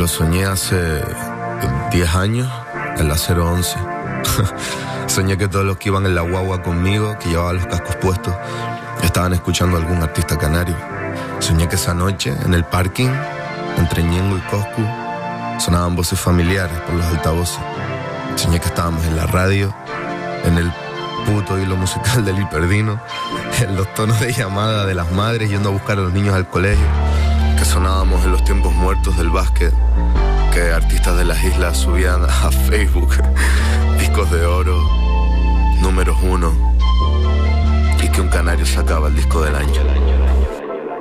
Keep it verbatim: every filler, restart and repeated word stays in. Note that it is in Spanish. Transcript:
Lo soñé hace diez años, en la cero once. Soñé que todos los que iban en la guagua conmigo, que llevaban los cascos puestos, estaban escuchando a algún artista canario. Soñé que esa noche, en el parking, entre Ñengo y Coscu, sonaban voces familiares por los altavoces. Soñé que estábamos en la radio, en el puto hilo musical del Hiperdino, en los tonos de llamada de las madres yendo a buscar a los niños al colegio, que sonábamos en los tiempos muertos del básquet, que artistas de las islas subían a Facebook discos de oro, números uno, y que un canario sacaba el disco del año.